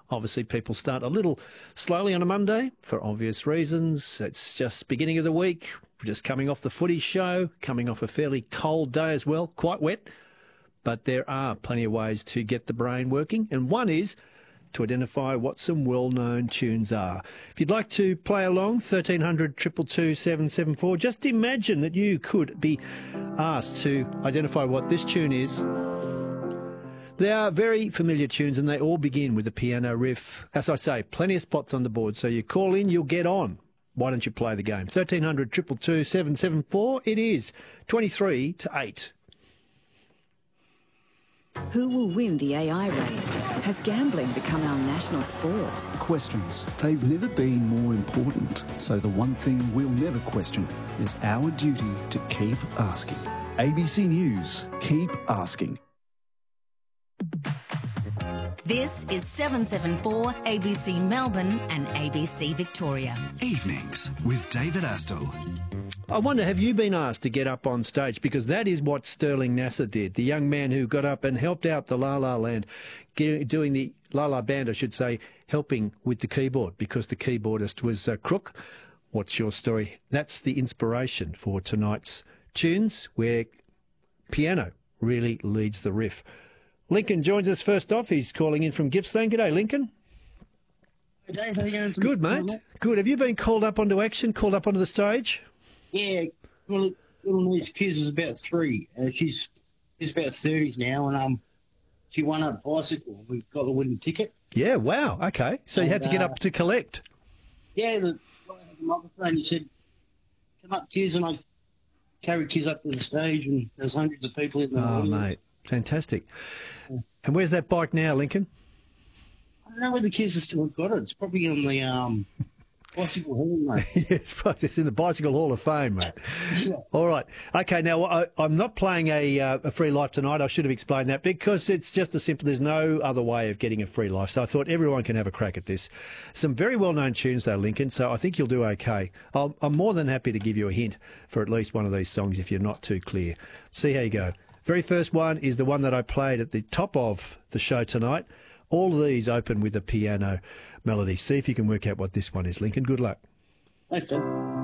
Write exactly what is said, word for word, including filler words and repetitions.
Obviously, people start a little slowly on a Monday for obvious reasons. It's just beginning of the week. We're just coming off the footy show, coming off a fairly cold day as well, quite wet. But there are plenty of ways to get the brain working, and one is to identify what some well-known tunes are. If you'd like to play along, thirteen hundred, two two two, seven seven four, just imagine that you could be asked to identify what this tune is. They are very familiar tunes, and they all begin with a piano riff. As I say, plenty of spots on the board, so you call in, you'll get on. Why don't you play the game? thirteen hundred, two two two, seven seven four. It is twenty-three to eight. Who will win the A I race? Has gambling become our national sport? Questions. They've never been more important. So the one thing we'll never question is our duty to keep asking. A B C News. Keep asking. This is seven seven four A B C Melbourne and A B C Victoria. Evenings with David Astle. I wonder, have you been asked to get up on stage? Because that is what Sterling Nasser did, the young man who got up and helped out the La La Land, doing the La La Band, I should say, helping with the keyboard because the keyboardist was uh, Crook. What's your story? That's the inspiration for tonight's tunes, where piano really leads the riff. Lincoln joins us first off. He's calling in from Gippsland. G'day, Lincoln. Hey, Dave, how you going? Good, mate. Good. Have you been called up onto action, called up onto the stage? Yeah, well, little niece Kiz is about three. Uh, she's she's about thirties now, and um, she won a bicycle. We got the winning ticket. Yeah, wow. Okay, so and, you had to get uh, up to collect. Yeah, the guy had the microphone. He said, "Come up, Kiz," and I carried Kiz up to the stage, and there's hundreds of people in the. Oh, audience. mate, fantastic. And where's that bike now, Lincoln? I don't know whether Kiz has still got it. It's probably on the um. Bicycle Hall, mate. Yes, but it's in the Bicycle Hall of Fame, mate. Yeah. All right. Okay, now, I, I'm not playing a, uh, a free life tonight. I should have explained that because it's just as simple. There's no other way of getting a free life. So I thought everyone can have a crack at this. Some very well-known tunes, though, Lincoln, so I think you'll do okay. I'll, I'm more than happy to give you a hint for at least one of these songs if you're not too clear. See how you go. Very first one is the one that I played at the top of the show tonight. All of these open with a piano melody. See if you can work out what this one is, Lincoln. Good luck. Thanks, Dave.